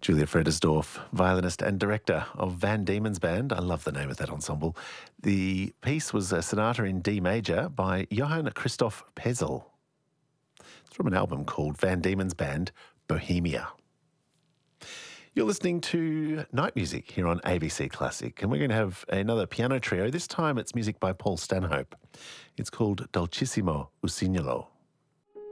Julia Fredersdorf, violinist and director of Van Diemen's Band. I love the name of that ensemble. The piece was a sonata in D major by Johann Christoph Pezel. It's from an album called Van Diemen's Band, Bohemia. You're listening to Night Music here on ABC Classic, and we're going to have another piano trio. This time it's music by Paul Stanhope. It's called Dolcissimo Usignolo.